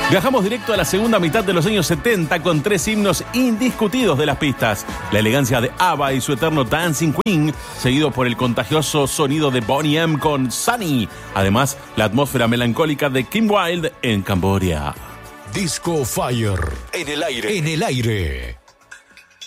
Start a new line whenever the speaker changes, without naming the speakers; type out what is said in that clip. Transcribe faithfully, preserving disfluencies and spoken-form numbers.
Viajamos directo a la segunda mitad de los años setenta con tres himnos indiscutidos de las pistas. La elegancia de ABBA y su eterno Dancing Queen, seguido por el contagioso sonido de Boney M con Sunny. Además, la atmósfera melancólica de Kim Wilde en Camboya.
Disco Fire. En el aire. En el aire.